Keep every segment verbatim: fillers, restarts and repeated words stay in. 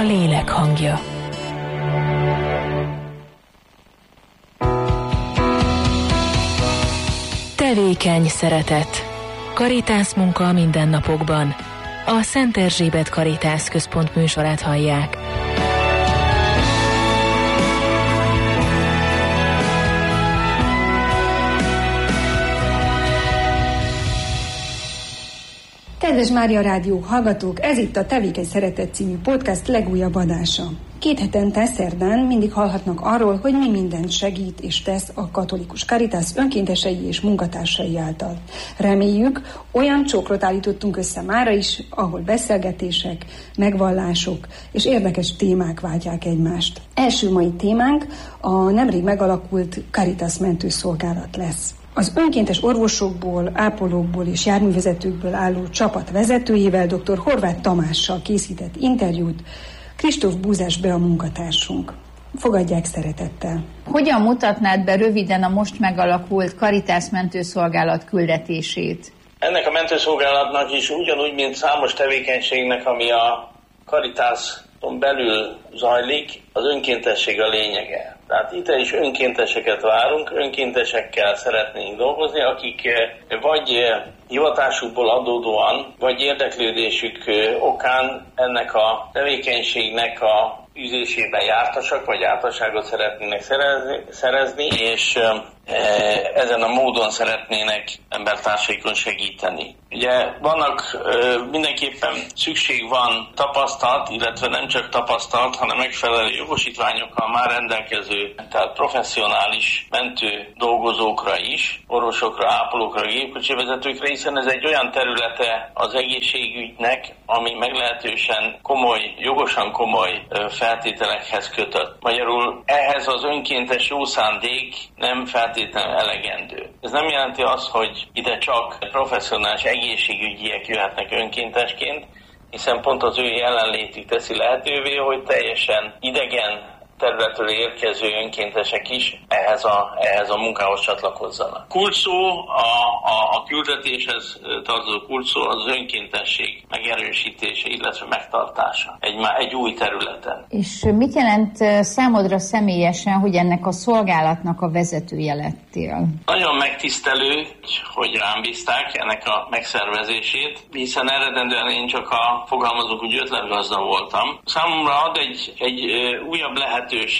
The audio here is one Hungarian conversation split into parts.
lélek hangja. Tevékeny szeretet. Karitász munka a mindennapokban. A Szent Erzsébet Karitász Központ műsorát hallják. Kedves Mária Rádió hallgatók, ez itt a Tevékeny Szeretet című podcast legújabb adása. Két hetente szerdán mindig hallhatnak arról, hogy mi mindent segít és tesz a katolikus Karitász önkéntesei és munkatársai által. Reméljük, olyan csokrot állítottunk össze mára is, ahol beszélgetések, megvallások és érdekes témák váltják egymást. Első mai témánk a nemrég megalakult Karitász mentőszolgálat lesz. Az önkéntes orvosokból, ápolókból és járművezetőkből álló csapat vezetőjével, dr. Horváth Tamással készített interjút Kristóf Búzás be a munkatársunk. Fogadják szeretettel. Hogyan mutatnád be röviden a most megalakult Karitász mentőszolgálat küldetését? Ennek a mentőszolgálatnak is ugyanúgy, mint számos tevékenységnek, ami a Karitászon belül zajlik, az önkéntesség a lényege. Tehát itt is önkénteseket várunk, önkéntesekkel szeretnénk dolgozni, akik vagy hivatásukból adódóan, vagy érdeklődésük okán ennek a tevékenységnek a üzésében jártasak, vagy jártasságot szeretnének szerezni, szerezni és ezen a módon szeretnének embertársaikon segíteni. Ugye vannak, mindenképpen szükség van tapasztalt, illetve nem csak tapasztalt, hanem megfelelő jogosítványokkal már rendelkező, tehát professzionális mentő dolgozókra is, orvosokra, ápolókra, gépkocsivezetőkre, hiszen ez egy olyan területe az egészségügynek, ami meglehetősen komoly, jogosan komoly feltételekhez kötött. Magyarul ehhez az önkéntes jó szándék nem feltétlenül elegendő. Ez nem jelenti azt, hogy ide csak professzionális egészségügyiek jöhetnek önkéntesként, hiszen pont az ő jelenlétük teszi lehetővé, hogy teljesen idegen területről érkező önkéntesek is ehhez a, ehhez a munkához csatlakozzanak. Kulcsszó, a, a, a küldetéshez tartozó kulcsszó az önkéntesség megerősítése, illetve megtartása egy, egy új területen. És mit jelent számodra személyesen, hogy ennek a szolgálatnak a vezetője lettél? Nagyon megtisztelő, hogy rám bízták ennek a megszervezését, hiszen eredendően én csak a fogalmazók úgy ötletgazda voltam. Számomra ad egy, egy újabb lehetőséget.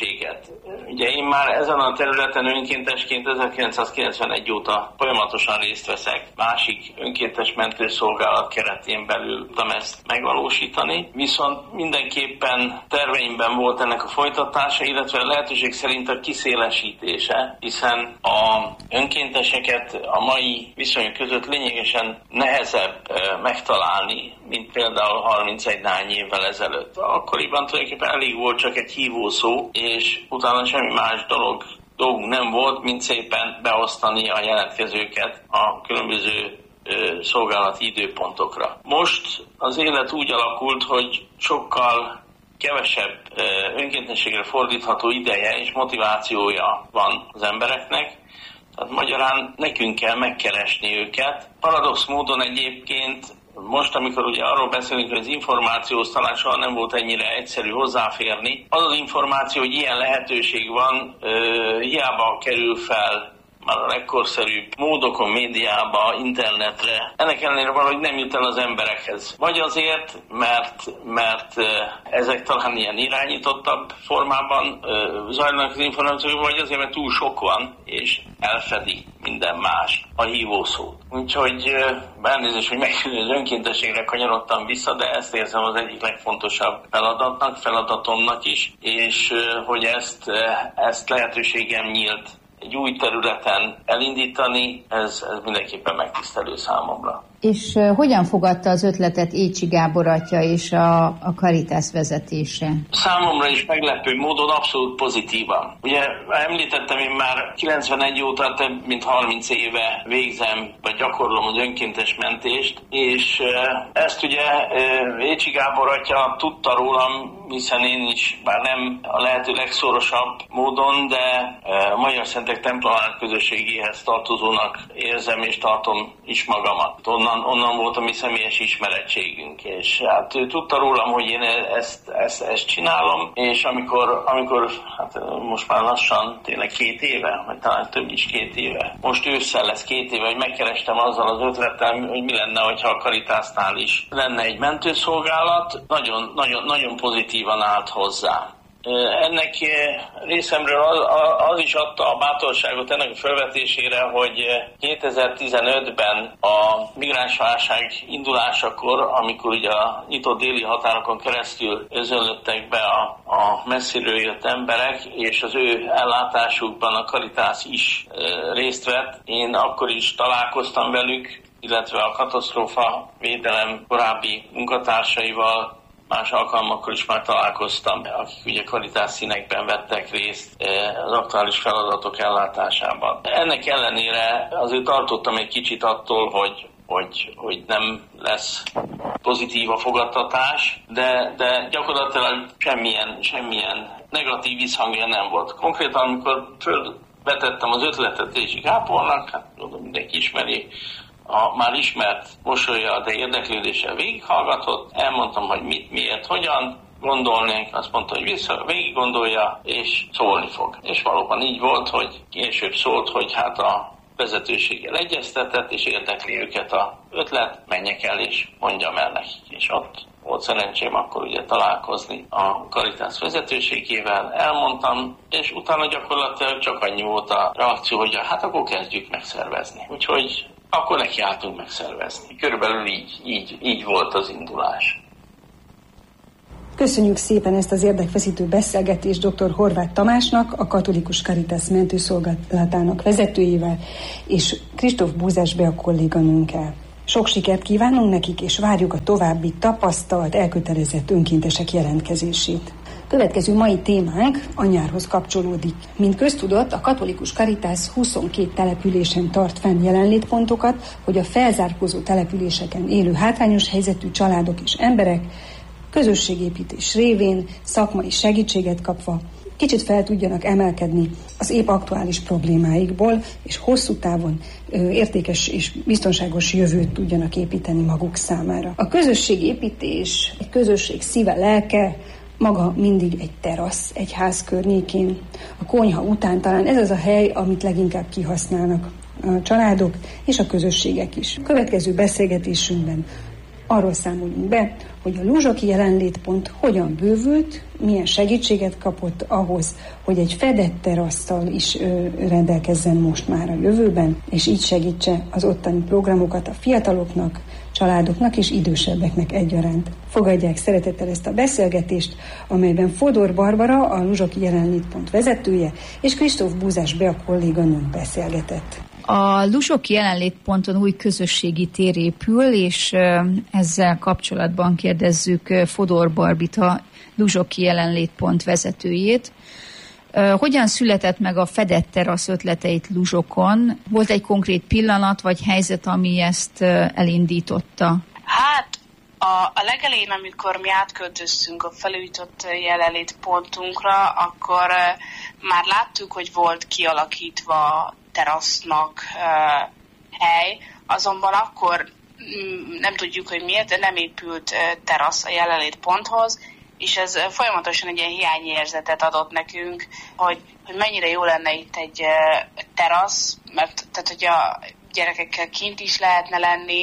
Ugye én már ezen a területen önkéntesként ezerkilencszázkilencvenegy óta folyamatosan részt veszek. Másik önkéntes mentőszolgálat keretén belül tudtam ezt megvalósítani, viszont mindenképpen terveimben volt ennek a folytatása, illetve a lehetőség szerint a kiszélesítése, hiszen a önkénteseket a mai viszonyok között lényegesen nehezebb megtalálni, mint például harmincegy néhány évvel ezelőtt. Akkoriban tulajdonképpen elég volt csak egy hívószó, és utána semmi más dolog, dolgunk nem volt, mint szépen beosztani a jelentkezőket a különböző ö, szolgálati időpontokra. Most az élet úgy alakult, hogy sokkal kevesebb ö, önkéntességre fordítható ideje és motivációja van az embereknek, tehát magyarán nekünk kell megkeresni őket. Paradox módon egyébként most, amikor ugye arról beszélünk, hogy az információhoz talán soha nem volt ennyire egyszerű hozzáférni, az az információ, hogy ilyen lehetőség van, hiába kerül fel már a legkorszerűbb módokon, médiába, internetre. Ennek ellenére valahogy nem jut el az emberekhez. Vagy azért, mert, mert ezek talán ilyen irányítottabb formában zajlanak az információk, vagy azért, mert túl sok van, és elfedi minden más a hívószót. Úgyhogy elnézést, hogy megint az önkéntességre kanyarodtam vissza, de ezt érzem az egyik legfontosabb feladatnak, feladatomnak is, és hogy ezt, ezt lehetőségem nyílt egy új területen elindítani, ez, ez mindenképpen megtisztelő számomra. És uh, hogyan fogadta az ötletet Écsi Gábor atya és a, a Karitász vezetése? Számomra is meglepő módon abszolút pozitívan. Ugye említettem, én már kilencvenegy óta több mint harminc éve végzem, vagy gyakorlom az önkéntes mentést, és uh, ezt ugye uh, Écsi Gábor atya tudta rólam, hiszen én is, bár nem a lehető legszorosabb módon, de uh, Magyar Szentek templomák közösségéhez tartozónak érzem és tartom is magamat. Onnan onnan, onnan volt a mi személyes ismerettségünk, és hát ő tudta rólam, hogy én ezt, ezt, ezt csinálom, és amikor, amikor hát most már lassan tényleg két éve, vagy talán több is két éve, most ősszel lesz két éve, hogy megkerestem azzal az ötlettel, hogy mi lenne, hogyha a Caritasnál is lenne egy mentőszolgálat, nagyon, nagyon, nagyon pozitívan állt hozzá. Ennek részemről az, az is adta a bátorságot ennek a felvetésére, hogy kétezer-tizenötben a migránsválság indulásakor, amikor ugye a nyitott déli határokon keresztül özönlöttek be a, a messziről jött emberek, és az ő ellátásukban a Caritas is részt vett. Én akkor is találkoztam velük, illetve a katasztrófa védelem korábbi munkatársaival, más alkalmakkor is már találkoztam, akik ugye Caritas színekben vettek részt az aktuális feladatok ellátásában. Ennek ellenére azért tartottam egy kicsit attól, hogy, hogy, hogy nem lesz pozitív a fogadtatás, de, de gyakorlatilag semmilyen, semmilyen negatív visszhangja nem volt. Konkrétan, amikor fölvetettem az ötletet Tézsi Gábornak, hát mondom, mindenki ismeri, a már ismert mosolya, de érdeklődéssel végighallgatott, elmondtam, hogy mit, miért, hogyan gondolnénk, azt mondta, hogy vissza, végig gondolja, és szólni fog. És valóban így volt, hogy később szólt, hogy hát a vezetőséggel egyeztetett, és érdekli őket a ötlet, menjek el, és mondjam el nekik. És ott volt szerencsém akkor ugye találkozni a Caritas vezetőségével, elmondtam, és utána gyakorlatilag csak annyi volt a reakció, hogy hát akkor kezdjük megszervezni. Úgyhogy akkor nekiálltunk megszervezni. Körülbelül így, így, így volt az indulás. Köszönjük szépen ezt az érdekfeszítő beszélgetést dr. Horváth Tamásnak, a Katolikus Caritas mentőszolgálatának vezetőjével, és Kristóf Búzás Bea kolléganőnkkel. Sok sikert kívánunk nekik, és várjuk a további tapasztalt, elkötelezett önkéntesek jelentkezését. Következő mai témánk a nyárhoz kapcsolódik. Mint köztudott, a Katolikus Caritas huszonkét településen tart fenn jelenlétpontokat, hogy a felzárkózó településeken élő hátrányos helyzetű családok és emberek közösségépítés révén, szakmai segítséget kapva kicsit fel tudjanak emelkedni az épp aktuális problémáikból, és hosszú távon ö, értékes és biztonságos jövőt tudjanak építeni maguk számára. A közösségépítés, egy közösség szíve, lelke, maga mindig egy terasz, egy ház környékén. A konyha után talán ez az a hely, amit leginkább kihasználnak a családok és a közösségek is. A következő beszélgetésünkben arról számolunk be, hogy a Luzsoki jelenlétpont hogyan bővült, milyen segítséget kapott ahhoz, hogy egy fedett terasszal is ö, rendelkezzen most már a jövőben, és így segítse az ottani programokat a fiataloknak, családoknak és idősebbeknek egyaránt. Fogadják szeretettel ezt a beszélgetést, amelyben Fodor Barbara, a Luzsoki jelenlétpont vezetője, és Kristóf Búzás Bea kolléganőnk beszélgetett. A Luzsoki jelenlétponton új közösségi tér épül, és ezzel kapcsolatban kérdezzük Fodor Barbita, Luzsoki jelenlétpont vezetőjét. Hogyan született meg a fedett terasz ötleteit Luzsokon? Volt egy konkrét pillanat vagy helyzet, ami ezt elindította? Hát a, a legelején, amikor mi átköltöztünk a felújított jelenlétpontunkra, akkor már láttuk, hogy volt kialakítva terasznak uh, hely, azonban akkor mm, nem tudjuk, hogy miért, de nem épült uh, terasz a jelenlétponthoz, és ez uh, folyamatosan egy ilyen hiányérzetet adott nekünk, hogy, hogy mennyire jó lenne itt egy uh, terasz, mert tehát, hogy a gyerekekkel kint is lehetne lenni,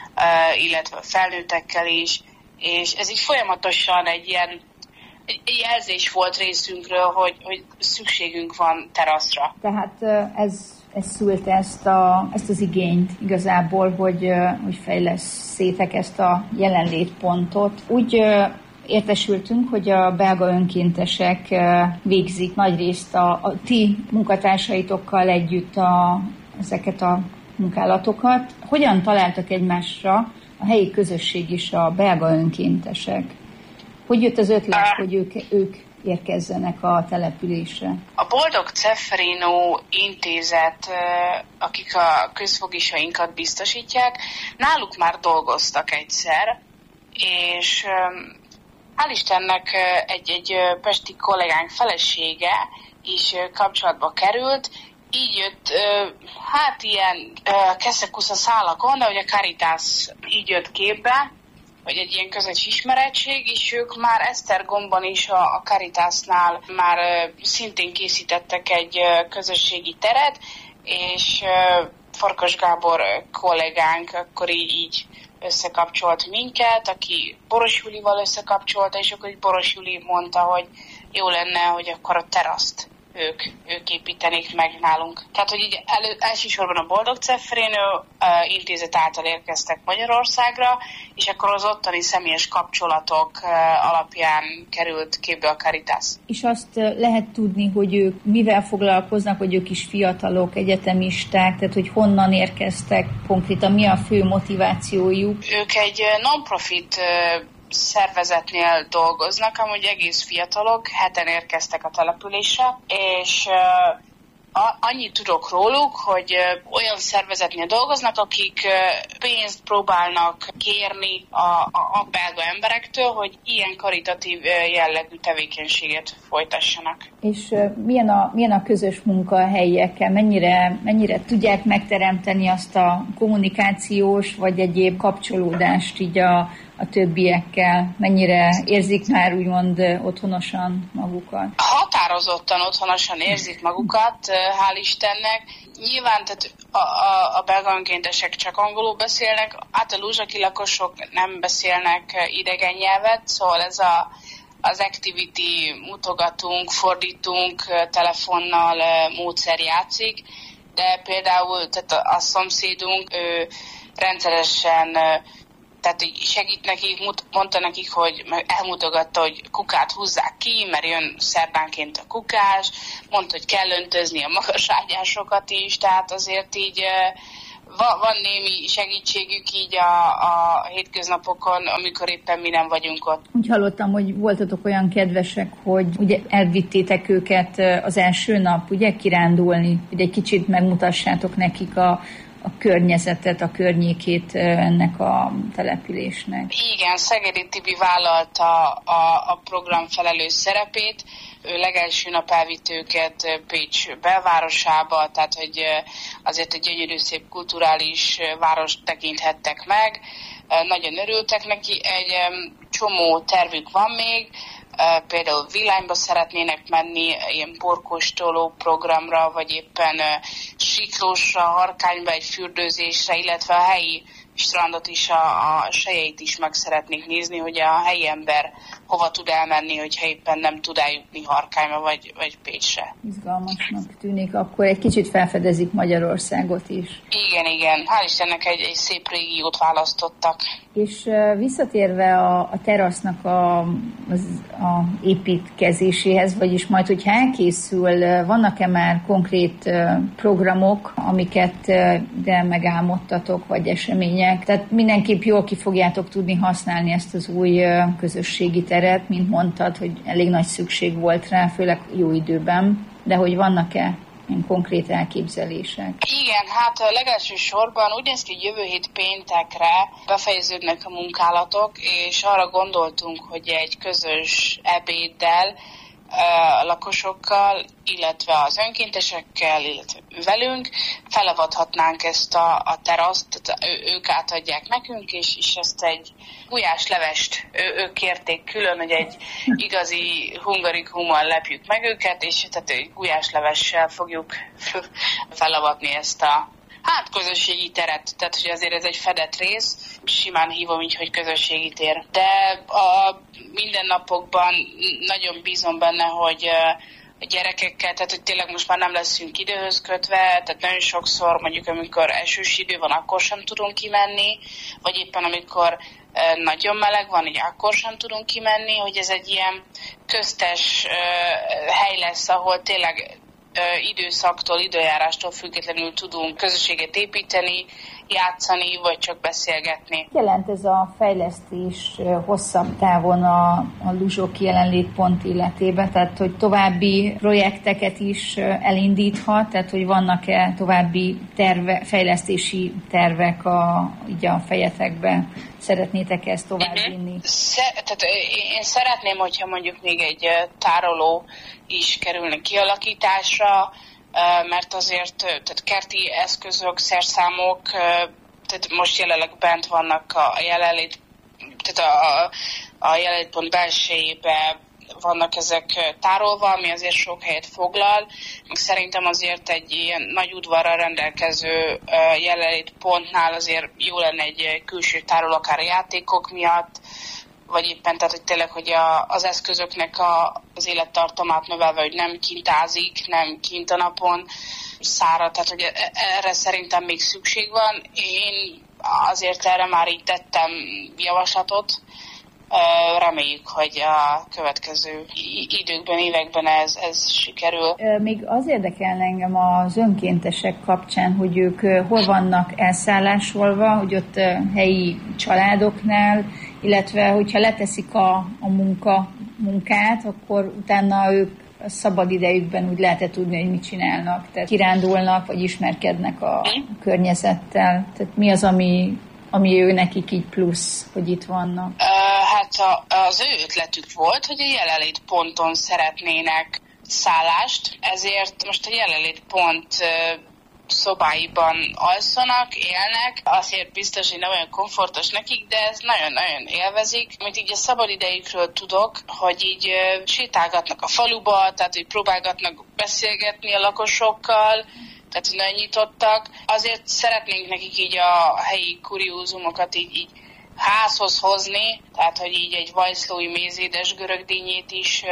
uh, illetve felnőttekkel is, és ez így folyamatosan egy ilyen egy jelzés volt részünkről, hogy, hogy szükségünk van teraszra. Tehát uh, ez ez szült ezt, a, ezt az igényt igazából, hogy, hogy fejlesszétek ezt a jelenlétpontot. Úgy értesültünk, hogy a belga önkéntesek végzik nagyrészt a, a ti munkatársaitokkal együtt a, ezeket a munkálatokat. Hogyan találtak egymásra a helyi közösség és a belga önkéntesek? Hogy jött az ötlet, uh, hogy ők, ők érkezzenek a településre? A Boldog Ceferino intézet, akik a közfogisainkat biztosítják, náluk már dolgoztak egyszer, és hál' Istennek egy, egy pesti kollégánk felesége is kapcsolatba került, így jött, hát ilyen keszekusza szálakon, de hogy a Caritas így jött képbe, vagy egy ilyen közös ismeretség, és ők már Esztergomban is a, a Caritasnál már szintén készítettek egy közösségi teret, és Farkas Gábor kollégánk akkor így, így összekapcsolt minket, aki Boros Julival összekapcsolta, és akkor Boros Juli mondta, hogy jó lenne, hogy akkor a teraszt ők, ők építenék meg nálunk. Tehát, hogy így elő, elsősorban a Boldog Cefrén uh, intézet által érkeztek Magyarországra, és akkor az ottani személyes kapcsolatok uh, alapján került képbe a Caritas. És azt uh, lehet tudni, hogy ők mivel foglalkoznak, hogy ők is fiatalok, egyetemisták, tehát hogy honnan érkeztek konkrétan, mi a fő motivációjuk? Ők egy non-profit uh, szervezetnél dolgoznak, amúgy egész fiatalok, heten érkeztek a településre, és uh, annyit tudok róluk, hogy uh, olyan szervezetnél dolgoznak, akik uh, pénzt próbálnak kérni a, a, a belga emberektől, hogy ilyen karitatív uh, jellegű tevékenységet folytassanak. És uh, milyen, a, milyen a közös munka a helyiekkel? Mennyire, mennyire tudják megteremteni azt a kommunikációs vagy egyéb kapcsolódást így a a többiekkel? Mennyire érzik már úgymond otthonosan magukat? Határozottan otthonosan érzik magukat, hál' Istennek. Nyilván tehát a, a, a belga önkéntesek csak angolul beszélnek, át a luzsaki lakosok nem beszélnek idegen nyelvet, szóval ez a, az activity mutogatunk, fordítunk, telefonnal módszer játszik, de például tehát a, a szomszédunk ő rendszeresen tehát segít nekik, mondta nekik, hogy elmutogatta, hogy kukát húzzák ki, mert jön szerdánként a kukás, mondta, hogy kell öntözni a magas ágyásokat is, tehát azért így van, van némi segítségük így a, a hétköznapokon, amikor éppen mi nem vagyunk ott. Úgy hallottam, hogy voltatok olyan kedvesek, hogy ugye elvittétek őket az első nap, ugye kirándulni, hogy egy kicsit megmutassátok nekik a a környezetet, a környékét ennek a településnek. Igen, Szegedi Tibi vállalta a, a program felelős szerepét. Ő legelső nap elvitt őket Pécs belvárosába, tehát hogy azért egy gyönyörű szép kulturális várost tekinthettek meg. Nagyon örültek neki, egy csomó tervük van még, például villányba szeretnének menni, ilyen porkóstoló programra, vagy éppen siklósra, harkányba, egy fürdőzésre, illetve a helyi strandot is, a, a sejeit is meg szeretnék nézni, hogy a helyi ember hova tud elmenni, hogyha éppen nem tud eljutni Harkányba vagy, vagy Pécsre. Izgalmasnak tűnik, akkor egy kicsit felfedezik Magyarországot is. Igen, igen. Hál' Istennek egy, egy szép régiót választottak. És uh, visszatérve a, a terasznak a, az, a építkezéséhez, vagyis majd, hogyha elkészül, vannak-e már konkrét uh, programok, amiket uh, de megálmodtatok, vagy események? Tehát mindenképp jól ki fogjátok tudni használni ezt az új uh, közösségi teret, mint mondtad, hogy elég nagy szükség volt rá, főleg jó időben, de hogy vannak-e ilyen konkrét elképzelések? Igen, hát a legelső sorban úgy néz ki, hogy jövő hét péntekre befejeződnek a munkálatok, és arra gondoltunk, hogy egy közös ebéddel a lakosokkal, illetve az önkéntesekkel, illetve velünk felavathatnánk ezt a, a teraszt, tehát ő, ők átadják nekünk, és, és ezt egy gulyáslevest ő, ők kérték külön, hogy egy igazi hungarikummal lepjük meg őket, és tehát egy gulyáslevessel fogjuk felavatni ezt a hát közösségi teret, tehát hogy azért ez egy fedett rész, simán hívom így, hogy közösségi tér. De a mindennapokban nagyon bízom benne, hogy a gyerekekkel, tehát hogy tényleg most már nem leszünk időhöz kötve, tehát nagyon sokszor mondjuk amikor esős idő van, akkor sem tudunk kimenni, vagy éppen amikor nagyon meleg van, így akkor sem tudunk kimenni, hogy ez egy ilyen köztes hely lesz, ahol tényleg időszaktól, időjárástól függetlenül tudunk közösséget építeni, játszani, vagy csak beszélgetni. Jelent ez a fejlesztés hosszabb távon a, a Luzsok jelenlétpont életében, tehát hogy további projekteket is elindíthat, tehát hogy vannak-e további terve, fejlesztési tervek a, így a fejetekben? Szeretnétek ezt továbbvinni? Sze- tehát én szeretném, hogyha mondjuk még egy tároló is kerülne kialakításra, mert azért tehát kerti eszközök, szerszámok, tehát most jelenleg bent vannak a jelenlét, tehát a, a jelenlétpont belsejébe vannak ezek tárolva, ami azért sok helyet foglal. Szerintem azért egy ilyen nagy udvarral rendelkező jelenlétpontnál azért jó lenne egy külső tároló, akár a játékok miatt, vagy éppen tehát, hogy tényleg, hogy a, az eszközöknek a, az élettartamát növelve, hogy nem kintázik, nem kint a napon szárad, tehát hogy erre szerintem még szükség van. Én azért erre már így tettem javaslatot. Reméljük, hogy a következő időkben, években ez, ez sikerül. Még az érdekelne engem az önkéntesek kapcsán, hogy ők hol vannak elszállásolva, hogy ott helyi családoknál, illetve hogyha leteszik a, a munka, munkát, akkor utána ők a szabad idejükben úgy lehet tudni, hogy mit csinálnak. Tehát kirándulnak, vagy ismerkednek a hmm. környezettel. Tehát mi az, ami, ami ő nekik így plusz, hogy itt vannak? Uh, hát a, az ő ötletük volt, hogy a jelenlétponton szeretnének szállást, ezért most a jelenlétpont uh, szobáiban alszanak, élnek, azért biztos, hogy nem olyan komfortos nekik, de ez nagyon-nagyon élvezik. Amit így a szabadidejükről tudok, hogy így uh, sétálgatnak a faluba, tehát hogy próbálgatnak beszélgetni a lakosokkal, tehát hogy nagyon nyitottak. Azért szeretnénk nekik így a helyi kuriózumokat így, így házhoz hozni, tehát hogy így egy vajszlói mézédes görögdínyét is uh,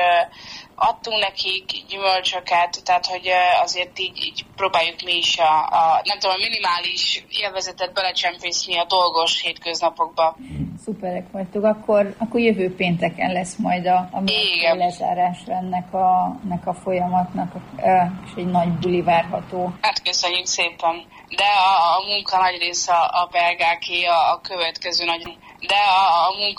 adtunk nekik, gyümölcsöket, tehát hogy azért így, így próbáljuk mi is a, a, nem tudom, a minimális élvezetet belecsempészni a dolgos hétköznapokba. Szuperek vagytok, akkor, akkor jövő pénteken lesz majd a, a lezárásra ennek a, ennek a folyamatnak, és egy nagy buli várható. Hát köszönjük szépen. De a, a munka nagy része a belgáké, a, a következő nagy, de a, a munka